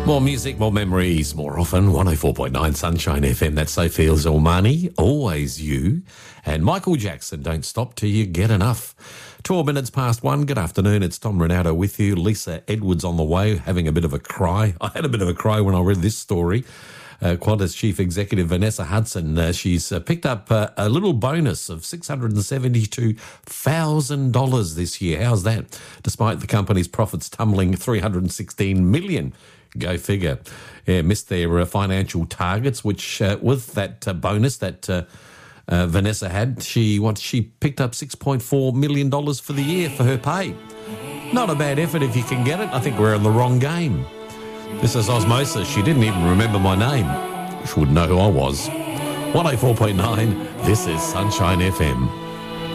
More music, more memories, more often. 104.9 Sunshine FM. That's Sophia Zolmani, Always You. And Michael Jackson, Don't Stop Till You Get Enough. 12 minutes past 1. Good afternoon. It's Tom Renato with you. Lisa Edwards on the way, having a bit of a cry. I had a bit of a cry when I read this story. Qantas Chief Executive Vanessa Hudson, she's picked up a little bonus of $672,000 this year. How's that? Despite the company's profits tumbling $316 million. Go figure. Yeah, missed their financial targets, which with that bonus that Vanessa had, she picked up $6.4 million for the year for her pay. Not a bad effort if you can get it. I think we're in the wrong game. This is Osmosis. She didn't even remember my name. She would know who I was. 104.9, this is Sunshine FM.